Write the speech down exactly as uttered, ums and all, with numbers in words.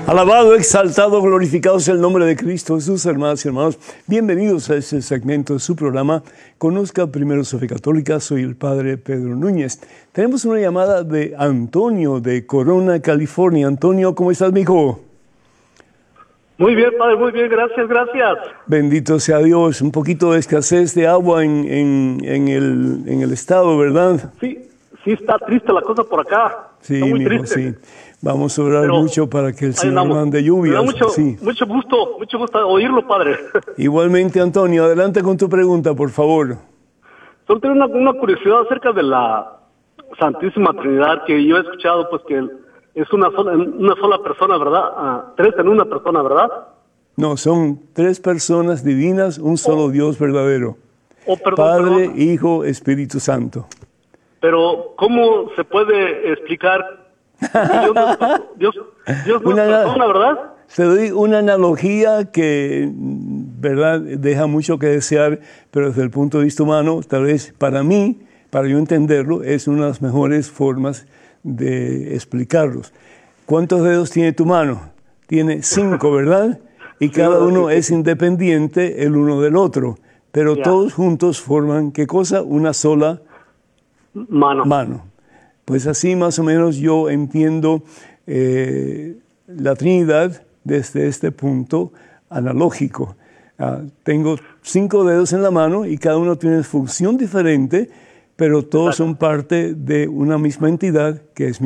Alabado, exaltado, glorificado sea el nombre de Cristo Jesús, hermanas y hermanos. Bienvenidos a este segmento de su programa. Conozca primero su fe católica. Soy el Padre Pedro Núñez. Tenemos una llamada de Antonio de Corona, California. Antonio, ¿cómo estás, mijo? Muy bien, Padre, muy bien. Gracias, gracias. Bendito sea Dios. Un poquito de escasez de agua en, en, en, el, en el estado, ¿verdad? Sí, sí está triste la cosa por acá. Sí, está muy mijo, triste. sí. Vamos a orar Pero mucho para que el Señor andamos. mande lluvias. Me da mucho, sí. mucho gusto, mucho gusto oírlo, Padre. Igualmente, Antonio, adelante con tu pregunta, por favor. Solo tengo una, una curiosidad acerca de la Santísima Trinidad, que yo he escuchado, pues, que es una sola, una sola persona, ¿verdad? Ah, tres en una persona, ¿verdad? No, son tres personas divinas, un solo Oh. Dios verdadero. Oh, perdón, Padre, perdón. Hijo, Espíritu Santo. Pero, ¿cómo se puede explicar? Dios, no es, Dios, Dios no es Una- persona, ¿verdad? Te doy una analogía que, verdad, deja mucho que desear, pero desde el punto de vista humano, tal vez para mí, para yo entenderlo, es una de las mejores formas de explicarlos. ¿Cuántos dedos tiene tu mano? Tiene cinco, ¿verdad? Y cada ¿verdad? uno Sí, sí, es independiente el uno del otro, pero Ya. todos juntos forman, ¿qué cosa? Una sola Mano. mano. Pues así más o menos yo entiendo eh, la Trinidad desde este punto analógico. Ah, tengo cinco dedos en la mano y cada uno tiene función diferente, pero todos Exacto. son parte de una misma entidad que es mi